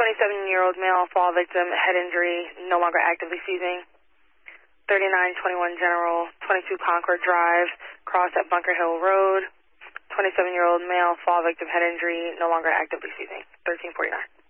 27-year-old male, fall victim, head injury, no longer actively seizing. 3921 General, 22 Concord Drive, cross at Bunker Hill Road. 27-year-old male, fall victim, head injury, no longer actively seizing. 1349.